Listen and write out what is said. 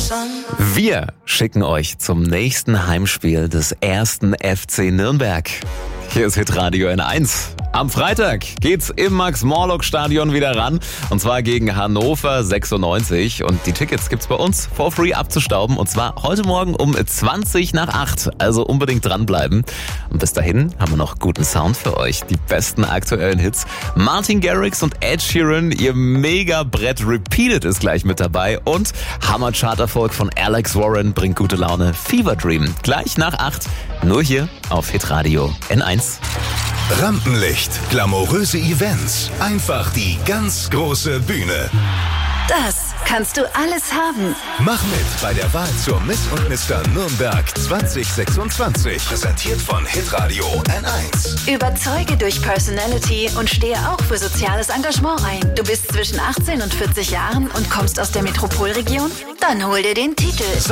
Wir schicken euch zum nächsten Heimspiel des 1. FC Nürnberg. Hier ist Hitradio N1. Am Freitag geht's im Max-Morlock-Stadion wieder ran. Und zwar gegen Hannover 96. Und die Tickets gibt's bei uns for free abzustauben. Und zwar heute Morgen um 20:20. Also unbedingt dranbleiben. Und bis dahin haben wir noch guten Sound für euch. Die besten aktuellen Hits. Martin Garrix und Ed Sheeran, ihr Mega-Brett Repeated ist gleich mit dabei. Und Hammer-Charterfolg von Alex Warren bringt gute Laune. Fever Dream. Gleich nach 8. Nur hier auf Hitradio N1. Rampenlicht, glamouröse Events, einfach die ganz große Bühne. Das kannst du alles haben. Mach mit bei der Wahl zur Miss und Mr. Nürnberg 2026. Präsentiert von Hitradio N1. Überzeuge durch Personality und stehe auch für soziales Engagement ein. Du bist zwischen 18 und 40 Jahren und kommst aus der Metropolregion? Dann hol dir den Titel.